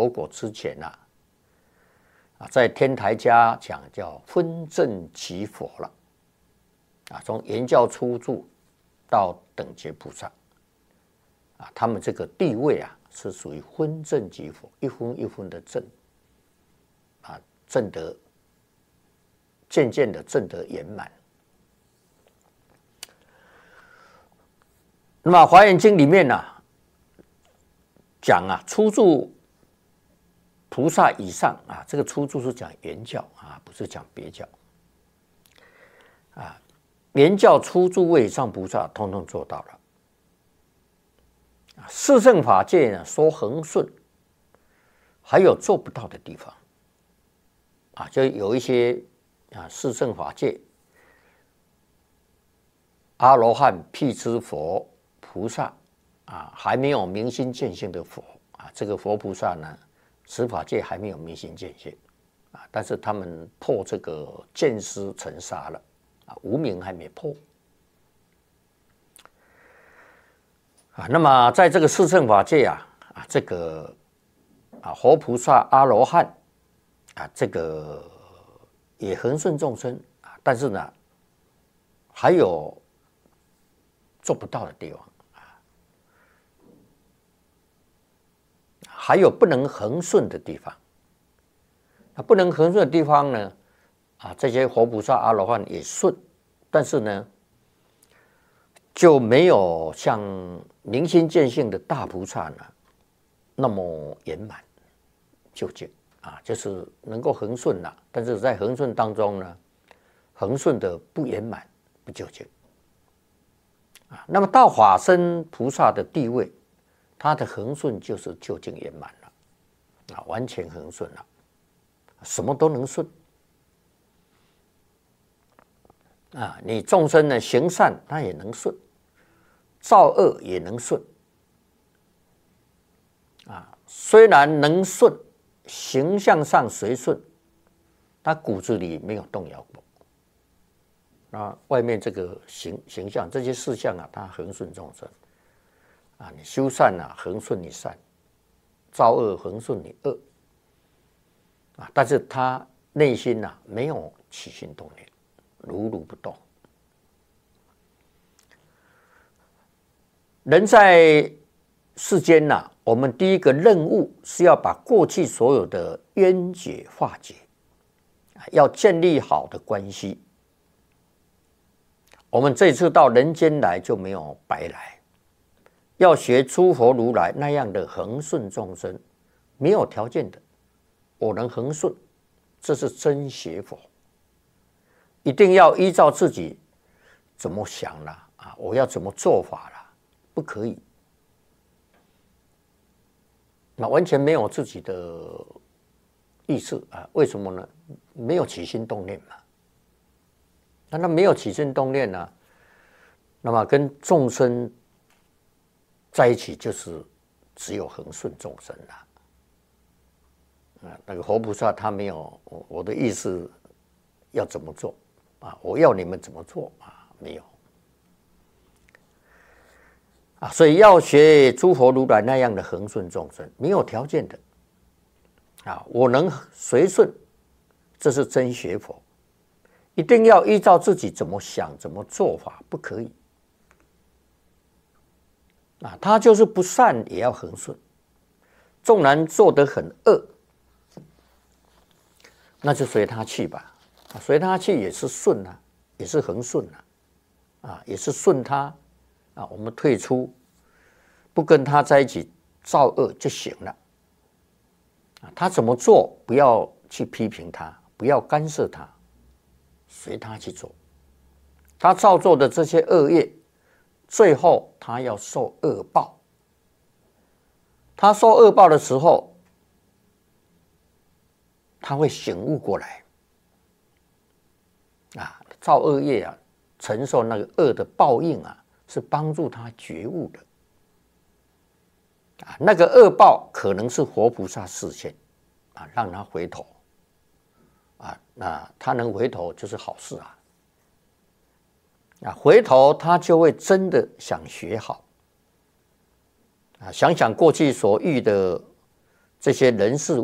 佛果之前在天台家讲叫分正即佛了从圆教初住到等觉菩萨他们这个地位是属于分正即佛，一分一分的正正得渐渐的正得圆满。那么《华严经》里面讲初住菩萨以上这个初住是讲圆教不是讲别教圆教初住位以上菩萨通通做到了。四圣法界呢说恒顺，还有做不到的地方就有一些四圣法界阿罗汉、辟支佛、菩萨还没有明心见性的佛这个佛菩萨呢，十法界还没有明心见性但是他们破这个见思尘沙了无明还没破那么在这个四圣法界这个佛菩萨、阿罗汉这个也恒顺众生但是呢，还有做不到的地方还有不能恒顺的地方。不能恒顺的地方呢这些佛菩萨、阿罗汉也顺，但是呢就没有像明心见性的大菩萨呢那么圆满究竟就是能够恒顺但是在恒顺当中呢，恒顺的不圆满不究竟那么到法身菩萨的地位，他的恒顺就是究竟圆满了完全恒顺了，什么都能顺你众生呢行善他也能顺，造恶也能顺虽然能顺，形象上随顺，他骨子里没有动摇过外面这个形象这些事项他恒顺众生你修善恒顺你善，造恶恒顺你恶但是他内心没有起心动念，如如不动。人在世间我们第一个任务是要把过去所有的冤结化解，要建立好的关系。我们这次到人间来就没有白来，要学诸佛如来那样的恒顺众生，没有条件的我能恒顺，这是真学佛。一定要依照自己怎么想我要怎么做法不可以完全没有自己的意识为什么呢？没有起心动念嘛。那没有起心动念那么跟众生在一起就是只有恒顺众生那个佛菩萨他没有我的意思要怎么做我要你们怎么做没有所以要学诸佛如来那样的恒顺众生，没有条件的我能随顺，这是真学佛。一定要依照自己怎么想怎么做法，不可以他就是不善也要恒顺，纵然做得很恶，那就随他去吧随他去也是顺也是恒顺也是顺他我们退出，不跟他在一起造恶就行了他怎么做不要去批评他，不要干涉他，随他去做。他造作的这些恶业，最后他要受恶报。他受恶报的时候，他会醒悟过来造恶业承受那个恶的报应是帮助他觉悟的那个恶报可能是活菩萨示现让他回头那他能回头就是好事回头他就会真的想学好想想过去所遇的这些人事